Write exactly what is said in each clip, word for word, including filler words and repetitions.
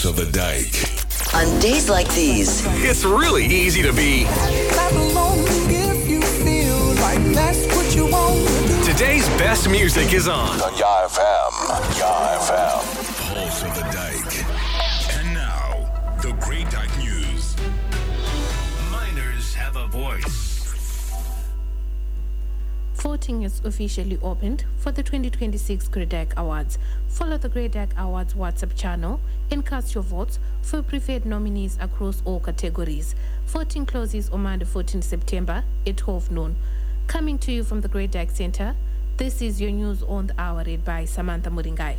Pulse of the Dike. On days like these, it's really easy to be. Clap along if you feel like that's what you want. Today's best music is on. On Yah F M. Yah F M. Pulse of the Dike. And now, the Great Dike News. Miners have a voice. Voting is officially opened for the twenty twenty-six Great Dike Awards. Follow the Great Dike Awards WhatsApp channel and cast your votes for preferred nominees across all categories. Voting closes on Monday, fourteenth September at twelve noon. Coming to you from the Great Dike Center, this is your news on the hour read by Samantha Muringai.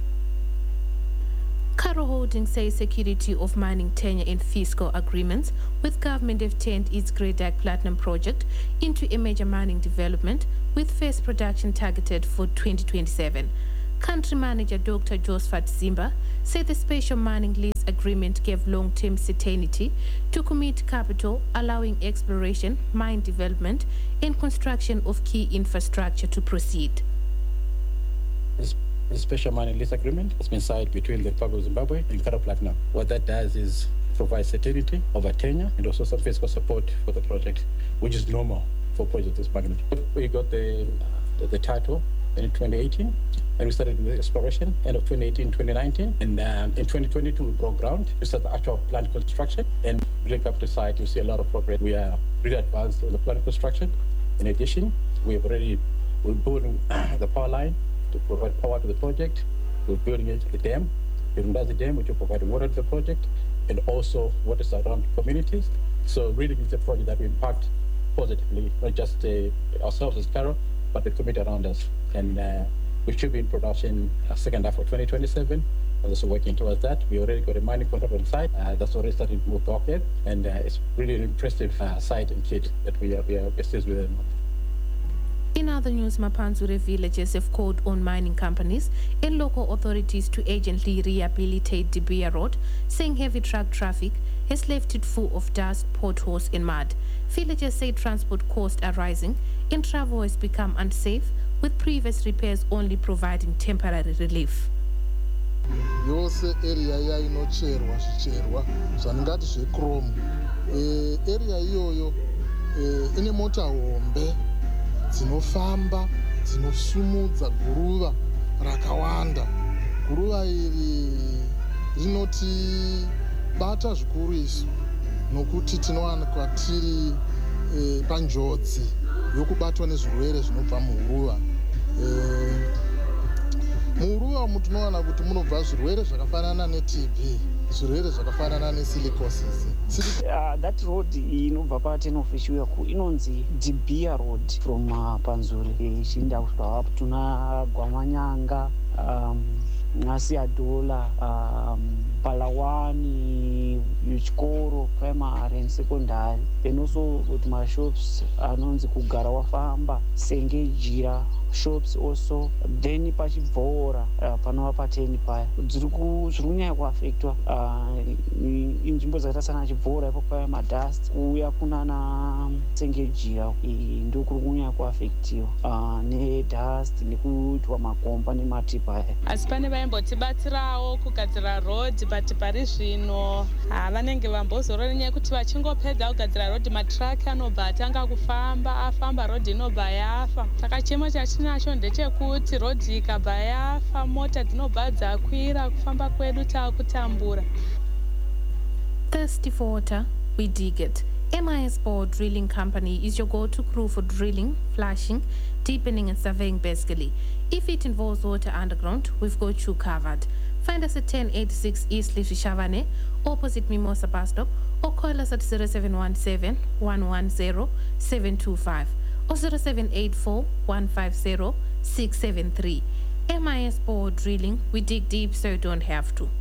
Karo Holdings says security of mining tenure and fiscal agreements with government have turned its Great Dike Platinum project into a major mining development with first production targeted for twenty twenty-seven. Country manager Doctor Josephat Zimba said the special mining lease agreement gave long-term certainty to commit capital, allowing exploration, mine development, and construction of key infrastructure to proceed. The special mining lease agreement has been signed between the Republic of Zimbabwe and Karo Platinum. What that does is provide certainty over tenure and also some fiscal support for the project, which is normal for projects this magnitude. We got the, the, the title in twenty eighteen, and we started with exploration end of twenty eighteen, twenty nineteen, and um, in twenty twenty-two we broke ground. We started the actual plant construction, and link up the site, you see a lot of progress. We are really advanced in the plant construction. In addition, we've already we're building the power line to provide power to the project. We're building it, the dam, building the dam, which will provide water to the project, and also water around communities. So really it's a project that will impact positively, not just uh, ourselves as Karo, but the community around us. And uh, we should be in production uh, second half of twenty twenty-seven. We're also working towards that. We already got a mining contract on site. Uh, that's already starting to move ahead, and uh, it's really an impressive uh, site and kit that we are, we are assist with them. In other news, Mapanzure villagers have called on mining companies and local authorities to urgently rehabilitate the Dibia Road, saying heavy truck traffic has left it full of dust, potholes and mud. Villagers say transport costs are rising and travel has become unsafe, with previous repairs only providing temporary relief. Yose area yainocherwa zvicherwa zvaningati zvechrome area iyoyo ine mota hombe dzinofamba dzinosumudza guruva rakawanda. Guruva iri rinotibata zvikuru isu nokuti tinowanikwa tiri e, panjodzi yokubatwa nezvirwere zvinobva muhuruva. E, muhuruva umu tinowana kuti munobva zvirwere zvakafanana ne-T B, zvirwere zvakafanana ne-silicosis. Uh, that road inobva paten official yaku inonzi Dibia Road from uh, Panzuri ichienda kusvika up tuna Gwamanyanga, um, Ngasiadola, um, Palawani, Chikoro, primary and secondary. Then also with my shops anonzi Kugara Wafamba, Senge Jira shops also, then pachibvora uh, panova pateni paya dziri kunyanya kuafectwa inzvimbo dzakatasana chibvora ipo paya madust uya kunana Sengejira ndo kuri kunyanya kuafectiwa uh, nedust nekuitwa makomba nemati paya. Asi pane vaimbotibatsirawo kugadzira road but pari zvino vanenge vambozorora nenyaya yekuti vachingopedza kugadzira road matraki anobva atanga kufamba afamba road inobva yafa. Saka chemo chatinacho ndechekuti road ikabva yafa mota dzinobva dzakwira kufamba kwedu taakutambura. Thirsty for water, we dig it. M I S Bore Drilling Company is your go-to crew for drilling, flushing, deepening and surveying basically. If it involves water underground, we've got you covered. Find us at ten eighty-six East Leafy Shavane, opposite Mimosa Bus Stop, or call us at zero seven one seven, one one zero, seven two five or zero seven eight four, one five zero, six seven three. M I S Bore Drilling, we dig deep so you don't have to.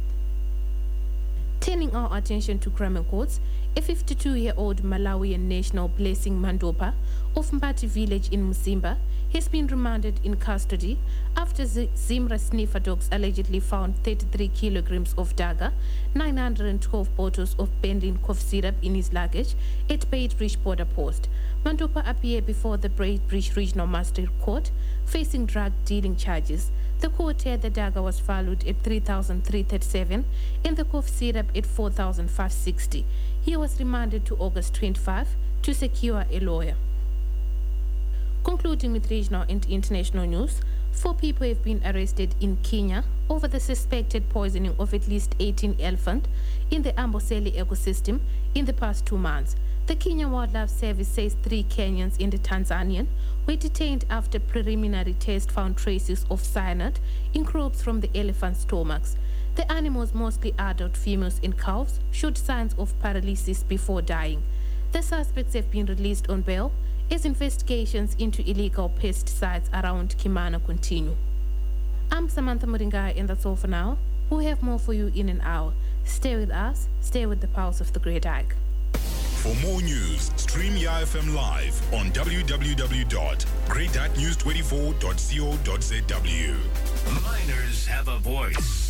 Turning our attention to crime courts, a fifty-two-year-old Malawian national Blessing Mandopa of Mbati village in Musimba has been remanded in custody after Z- Zimra sniffer dogs allegedly found thirty-three kilograms of dagga, nine hundred twelve bottles of Benlin cough syrup in his luggage at Beitbridge border post. Mandopa appeared before the Beitbridge Regional Magistrate Court facing drug dealing charges. The court said the dagger was valued at three thousand three hundred thirty-seven and the cough syrup at four thousand five hundred sixty. He was remanded to August twenty-fifth to secure a lawyer. Concluding with regional and international news, four people have been arrested in Kenya over the suspected poisoning of at least eighteen elephants in the Amboseli ecosystem in the past two months. The Kenya Wildlife Service says three Kenyans and a Tanzanian were detained after preliminary tests found traces of cyanide in crops from the elephant's stomachs. The animals, mostly adult females and calves, showed signs of paralysis before dying. The suspects have been released on bail as investigations into illegal pesticides around Kimana continue. I'm Samantha Muringai, and that's all for now. We'll have more for you in an hour. Stay with us, stay with the pulse of the Great Dyke. For more news, stream Y F M live on w w w dot great news twenty-four dot co dot z w. Miners have a voice.